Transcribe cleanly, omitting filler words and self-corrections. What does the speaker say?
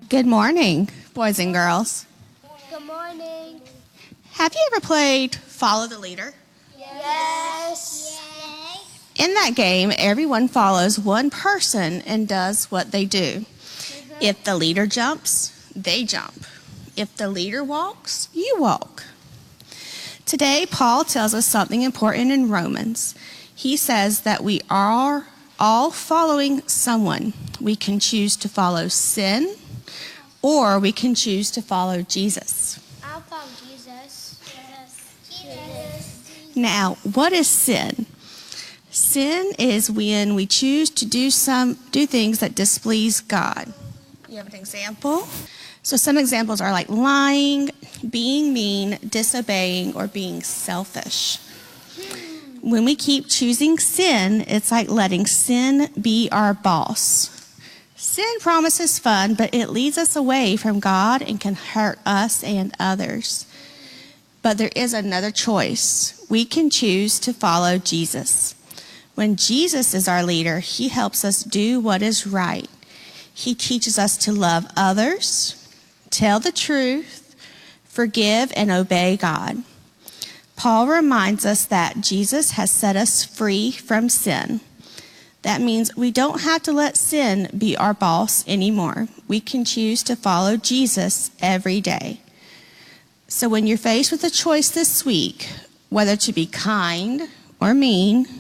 Good morning, boys and girls. Good morning. Have you ever played Follow the Leader? Yes. In that game, everyone follows one person and does what they do. If the leader jumps, they jump. If the leader walks, you walk. Today, Paul tells us something important in Romans. He says that we are all following someone. We can choose to follow sin, or we can choose to follow Jesus. I'll follow Jesus. Jesus. Now, what is sin? Sin is when we choose to do things that displease God. You have an example? So some examples are like lying, being mean, disobeying, or being selfish. When we keep choosing sin, it's like letting sin be our boss. Sin promises fun, but it leads us away from God and can hurt us and others. But there is another choice. We can choose to follow Jesus. When Jesus is our leader, he helps us do what is right. He teaches us to love others, tell the truth, forgive, and obey God. Paul reminds us that Jesus has set us free from sin. That means we don't have to let sin be our boss anymore. We can choose to follow Jesus every day. So when you're faced with a choice this week, whether to be kind or mean,